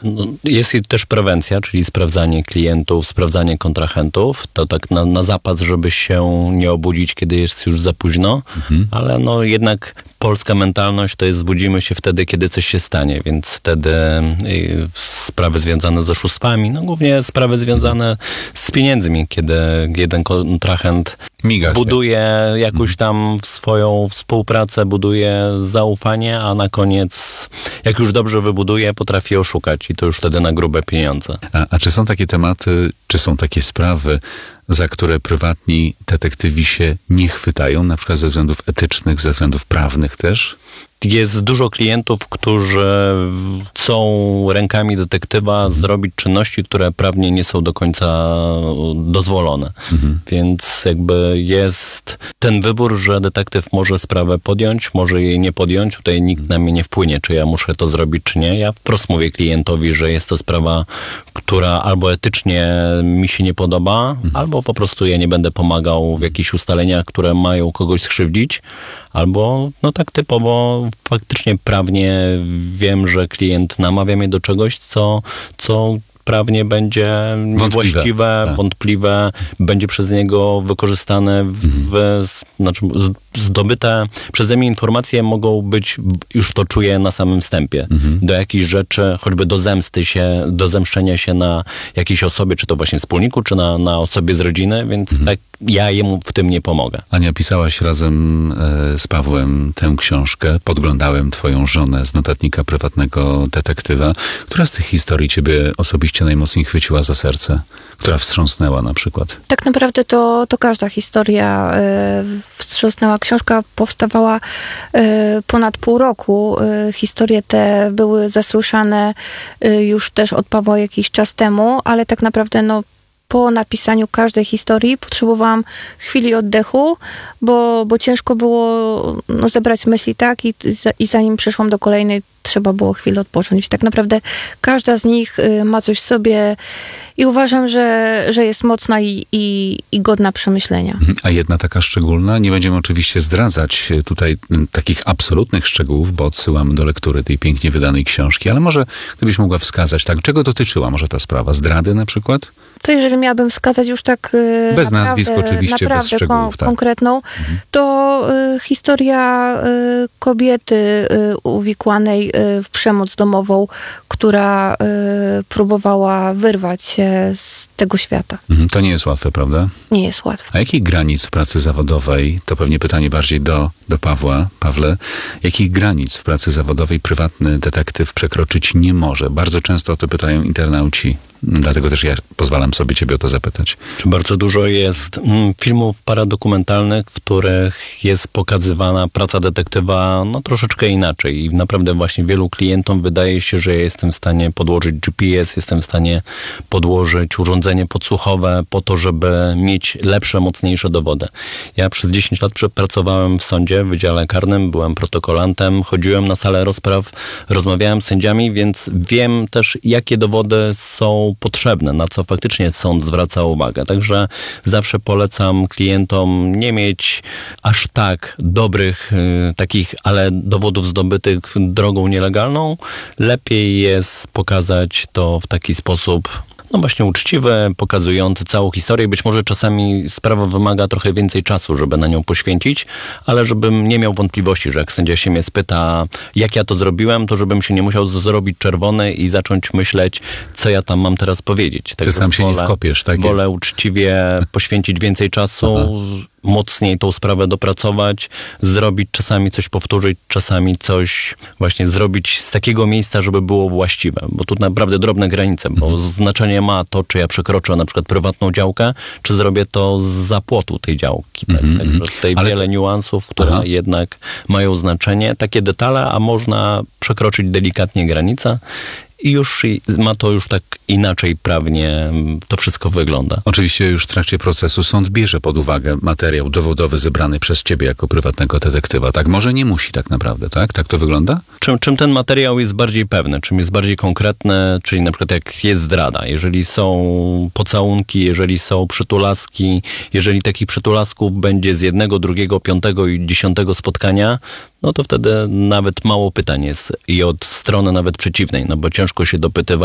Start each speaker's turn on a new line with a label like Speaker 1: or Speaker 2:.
Speaker 1: No, jest też prewencja, czyli sprawdzanie klientów, sprawdzanie kontrahentów. To tak na zapas, żeby się nie obudzić, kiedy jest już za późno. Ale no jednak polska mentalność to jest zbudzimy się wtedy, kiedy coś się stanie, więc wtedy sprawy związane z oszustwami, no głównie sprawy związane z pieniędzmi, kiedy jeden kontrahent buduje jakąś tam swoją współpracę, buduje zaufanie, a na koniec, jak już dobrze wybuduje, potrafi oszukać i to już wtedy na grube pieniądze.
Speaker 2: A czy są takie tematy, czy są takie sprawy, za które prywatni detektywi się nie chwytają, na przykład ze względów etycznych, ze względów prawnych też?
Speaker 1: Jest dużo klientów, którzy chcą rękami detektywa zrobić czynności, które prawnie nie są do końca dozwolone. Więc jakby jest ten wybór, że detektyw może sprawę podjąć, może jej nie podjąć. Tutaj nikt na mnie nie wpłynie, czy ja muszę to zrobić, czy nie. Ja wprost mówię klientowi, że jest to sprawa, która albo etycznie mi się nie podoba, albo po prostu ja nie będę pomagał w jakichś ustaleniach, które mają kogoś skrzywdzić, albo no tak typowo faktycznie prawnie wiem, że klient namawia mnie do czegoś, co prawnie będzie niewłaściwe, wątpliwe, będzie przez niego wykorzystane zdobyte przeze mnie informacje mogą być, już to czuję na samym wstępie, do jakichś rzeczy, choćby do zemszczenia się na jakiejś osobie, czy to właśnie wspólniku, czy na osobie z rodziny, więc tak ja jemu w tym nie pomogę.
Speaker 2: Ania, pisałaś razem z Pawłem tę książkę. Podglądałem twoją żonę z notatnika prywatnego detektywa. Która z tych historii ciebie osobiście najmocniej chwyciła za serce? Która wstrząsnęła na przykład?
Speaker 3: Tak naprawdę to każda historia wstrząsnęła. Książka powstawała ponad pół roku. Historie te były zasłyszane już też od Pawła jakiś czas temu, ale tak naprawdę po napisaniu każdej historii potrzebowałam chwili oddechu, bo ciężko było zebrać myśli, tak? I zanim przeszłam do kolejnej, trzeba było chwilę odpocząć. Tak naprawdę każda z nich ma coś w sobie i uważam, że jest mocna i godna przemyślenia.
Speaker 2: A jedna taka szczególna? Nie będziemy oczywiście zdradzać tutaj takich absolutnych szczegółów, bo odsyłamy do lektury tej pięknie wydanej książki, ale może gdybyś mogła wskazać, tak, czego dotyczyła może ta sprawa? Zdrady na przykład?
Speaker 3: To jeżeli miałabym wskazać już tak
Speaker 2: bez nazwisk oczywiście, bez szczegółów,
Speaker 3: konkretną, to historia kobiety uwikłanej w przemoc domową, która próbowała wyrwać się z tego świata.
Speaker 2: To nie jest łatwe, prawda?
Speaker 3: Nie jest łatwe.
Speaker 2: A jakich granic w pracy zawodowej, to pewnie pytanie bardziej do Pawła, Pawle, jakich granic w pracy zawodowej prywatny detektyw przekroczyć nie może? Bardzo często o to pytają internauci. Dlatego też ja pozwalam sobie ciebie o to zapytać.
Speaker 1: Bardzo dużo jest filmów paradokumentalnych, w których jest pokazywana praca detektywa troszeczkę inaczej. I naprawdę właśnie wielu klientom wydaje się, że ja jestem w stanie podłożyć GPS, jestem w stanie podłożyć urządzenie podsłuchowe po to, żeby mieć lepsze, mocniejsze dowody. Ja przez 10 lat pracowałem w sądzie, w Wydziale Karnym, byłem protokolantem, chodziłem na salę rozpraw, rozmawiałem z sędziami, więc wiem też, jakie dowody są potrzebne, na co faktycznie sąd zwraca uwagę. Także zawsze polecam klientom nie mieć aż tak dobrych takich, ale dowodów zdobytych drogą nielegalną. Lepiej jest pokazać to w taki sposób właśnie uczciwy, pokazujący całą historię. Być może czasami sprawa wymaga trochę więcej czasu, żeby na nią poświęcić, ale żebym nie miał wątpliwości, że jak sędzia się mnie spyta, jak ja to zrobiłem, to żebym się nie musiał zrobić czerwony i zacząć myśleć, co ja tam mam teraz powiedzieć.
Speaker 2: Czy sam się nie wkopiesz, tak
Speaker 1: wolę
Speaker 2: jest.
Speaker 1: uczciwie poświęcić więcej czasu, mocniej tą sprawę dopracować, zrobić, czasami coś powtórzyć, czasami coś właśnie zrobić z takiego miejsca, żeby było właściwe. Bo tu naprawdę drobne granice, bo znaczenie ma to, czy ja przekroczę na przykład prywatną działkę, czy zrobię to zza płotu tej działki. Także tutaj wiele niuansów, które jednak mają znaczenie. Takie detale, a można przekroczyć delikatnie granicę. I już ma to już tak inaczej prawnie to wszystko wygląda.
Speaker 2: Oczywiście już w trakcie procesu sąd bierze pod uwagę materiał dowodowy zebrany przez ciebie jako prywatnego detektywa. Tak, może nie musi tak naprawdę, tak? Tak to wygląda?
Speaker 1: Czym ten materiał jest bardziej pewny, czym jest bardziej konkretny, czyli na przykład jak jest zdrada, jeżeli są pocałunki, jeżeli są przytulaski, jeżeli takich przytulasków będzie z 1, 2, 5 i 10 spotkania, to wtedy nawet mało pytań jest i od strony nawet przeciwnej, bo ciężko się dopytywać.